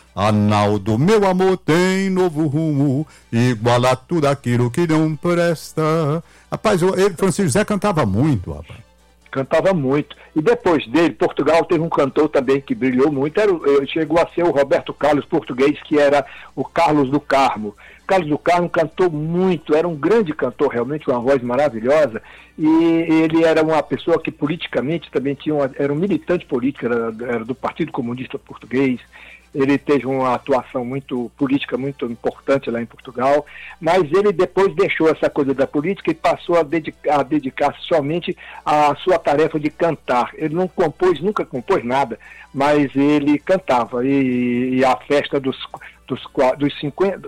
Arnaldo, meu amor, tem novo rumo, igual a tudo aquilo que não presta. Rapaz, Francisco José cantava muito, rapaz. Cantava muito. E depois dele, Portugal teve um cantor também que brilhou muito, chegou a ser o Roberto Carlos português, que era o Carlos do Carmo. Carlos do Carmo cantou muito, era um grande cantor, realmente, uma voz maravilhosa, e ele era uma pessoa que politicamente também era um militante político, era do Partido Comunista Português. Ele teve uma atuação política muito importante lá em Portugal, mas ele depois deixou essa coisa da política e passou a dedicar-se somente à sua tarefa de cantar. Ele nunca compôs nada, mas ele cantava, e a festa dos 50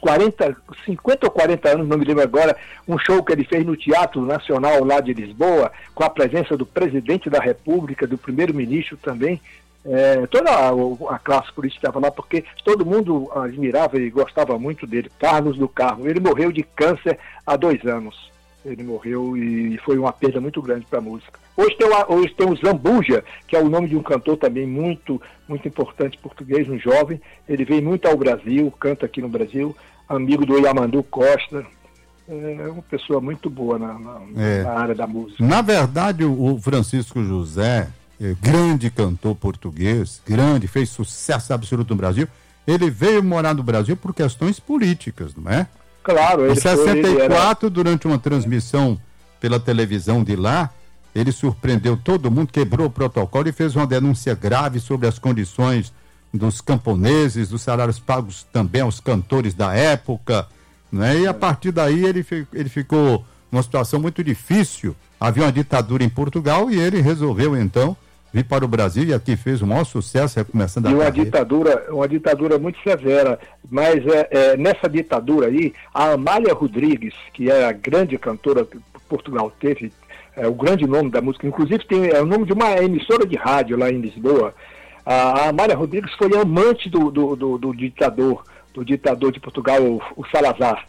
ou 40 anos, não me lembro agora, um show que ele fez no Teatro Nacional lá de Lisboa, com a presença do presidente da República, do primeiro-ministro também. Toda a classe política estava lá, porque todo mundo admirava e gostava muito dele. Carlos do Carmo. Ele morreu de câncer há 2 anos. Ele morreu e foi uma perda muito grande para a música. Hoje tem o Zambuja, que é o nome de um cantor também muito, muito importante português, um jovem. Ele veio muito ao Brasil, canta aqui no Brasil, amigo do Yamandu Costa. É uma pessoa muito boa na área da música. Na verdade, o Francisco José, grande cantor português, fez sucesso absoluto no Brasil, ele veio morar no Brasil por questões políticas, não é? Claro. Em 64, durante uma transmissão pela televisão de lá, ele surpreendeu todo mundo, quebrou o protocolo e fez uma denúncia grave sobre as condições dos camponeses, dos salários pagos também aos cantores da época, né? E a partir daí ele ficou numa situação muito difícil. Havia uma ditadura em Portugal e ele resolveu então vir para o Brasil e aqui fez o maior sucesso, recomeçando a carreira. Uma ditadura muito severa, mas nessa ditadura aí, a Amália Rodrigues, que é a grande cantora que Portugal teve, o grande nome da música, inclusive é o nome de uma emissora de rádio lá em Lisboa. A Amália Rodrigues foi amante do ditador de Portugal, o Salazar.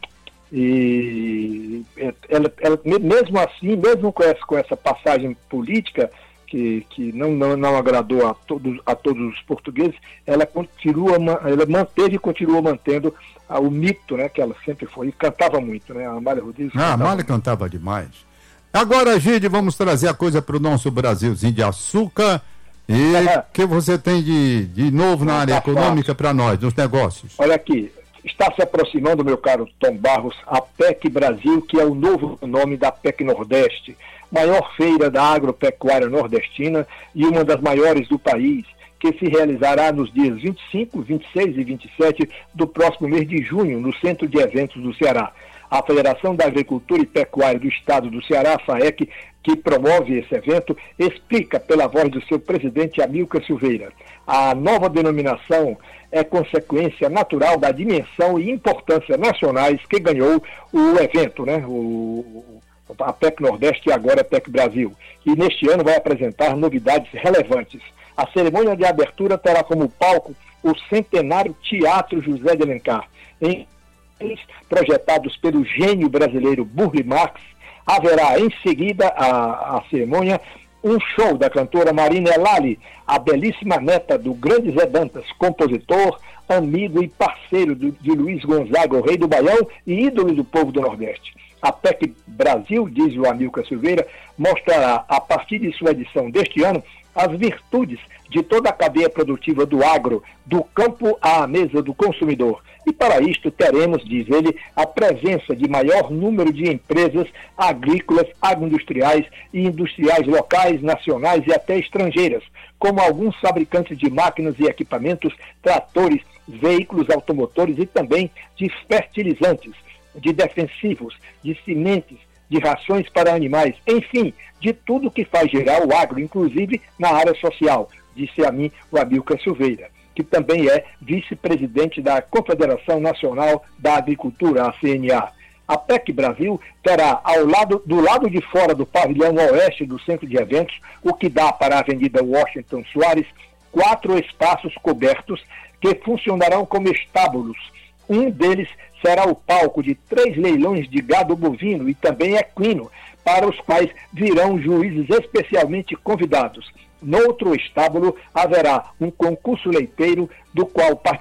E ela mesmo assim, mesmo com essa passagem política que não agradou a todos os portugueses, ela manteve e continua mantendo o mito, né, que ela sempre foi, e cantava muito, né? A Amália Rodrigues. A Amália cantava demais. Agora, Gide, vamos trazer a coisa para o nosso Brasilzinho de açúcar. E o que você tem de novo na área econômica para nós, nos negócios? Olha aqui, está se aproximando, meu caro Tom Barros, a PEC Brasil, que é o novo nome da PEC Nordeste, maior feira da agropecuária nordestina e uma das maiores do país, que se realizará nos dias 25, 26 e 27 do próximo mês de junho, no Centro de Eventos do Ceará. A Federação da Agricultura e Pecuária do Estado do Ceará, a FAEC, que promove esse evento, explica pela voz do seu presidente Amilcar Silveira. A nova denominação é consequência natural da dimensão e importância nacionais que ganhou o evento, né? A PEC Nordeste e agora a PEC Brasil. E neste ano vai apresentar novidades relevantes. A cerimônia de abertura terá como palco o centenário Teatro José de Alencar. Em projetados pelo gênio brasileiro Burle Marx, haverá em seguida a cerimônia um show da cantora Marina Elali, a belíssima neta do grande Zé Dantas, compositor, amigo e parceiro de Luiz Gonzaga, o rei do Baião e ídolo do povo do Nordeste. A PEC Brasil, diz o Amilcar Silveira, mostrará, a partir de sua edição deste ano, as virtudes de toda a cadeia produtiva do agro, do campo à mesa do consumidor. E para isto teremos, diz ele, a presença de maior número de empresas agrícolas, agroindustriais e industriais locais, nacionais e até estrangeiras, como alguns fabricantes de máquinas e equipamentos, tratores, veículos automotores e também de fertilizantes, de defensivos, de sementes, de rações para animais, enfim, de tudo que faz gerar o agro, inclusive na área social, disse a mim o Amilcar Silveira, que também é vice-presidente da Confederação Nacional da Agricultura, a CNA. A PEC Brasil terá do lado de fora do pavilhão oeste do centro de eventos, o que dá para a Avenida Washington Soares, 4 espaços cobertos que funcionarão como estábulos. Um deles será o palco de 3 leilões de gado bovino e também equino, para os quais virão juízes especialmente convidados. No outro estábulo haverá um concurso leiteiro do qual